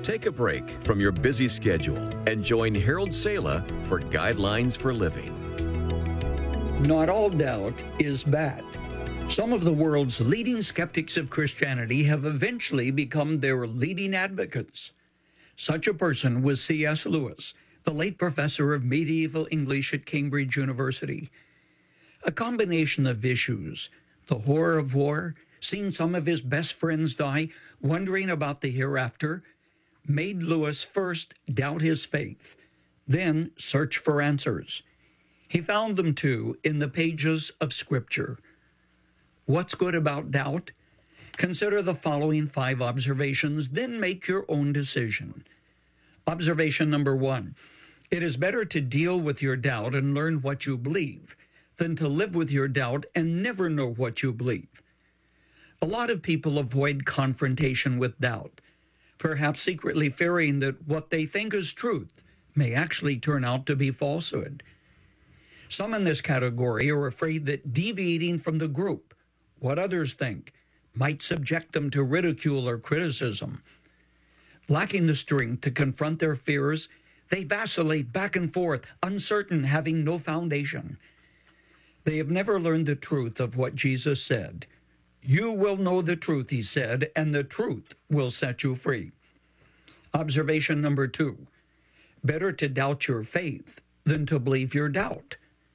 Take a break from your busy schedule and join Harold Sala for Guidelines for Living. Not all doubt is bad. Some of the world's leading skeptics of Christianity have eventually become their leading advocates. Such a person was C.S. Lewis, the late professor of medieval English at Cambridge University. A combination of issues, the horror of war, seeing some of his best friends die, wondering about the hereafter, made Lewis first doubt his faith, then search for answers. He found them, too, in the pages of Scripture. What's good about doubt? Consider the following 5 observations, then make your own decision. Observation number 1. It is better to deal with your doubt and learn what you believe than to live with your doubt and never know what you believe. A lot of people avoid confrontation with doubt, perhaps secretly fearing that what they think is truth may actually turn out to be falsehood. Some in this category are afraid that deviating from the group, what others think, might subject them to ridicule or criticism. Lacking the strength to confront their fears, they vacillate back and forth, uncertain, having no foundation. They have never learned the truth of what Jesus said. You will know the truth, he said, and the truth will set you free. Observation number 2. Better to doubt your faith than to believe your doubt.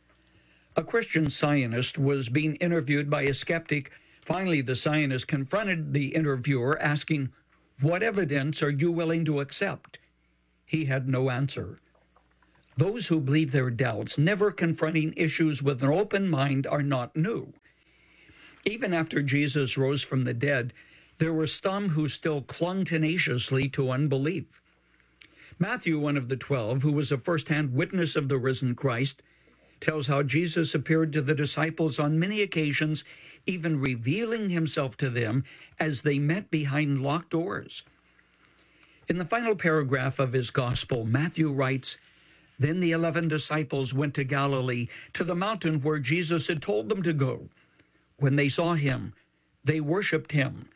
A Christian Zionist was being interviewed by a skeptic. Finally, the Zionist confronted the interviewer, asking, "What evidence are you willing to accept?" He had no answer. Those who believe their doubts, never confronting issues with an open mind, are not new. Even after Jesus rose from the dead, there were some who still clung tenaciously to unbelief. Matthew, one of the 12, who was a first-hand witness of the risen Christ, tells how Jesus appeared to the disciples on many occasions, even revealing himself to them as they met behind locked doors. In the final paragraph of his gospel, Matthew writes, "Then the 11 disciples went to Galilee, to the mountain where Jesus had told them to go. When they saw him, they worshipped him,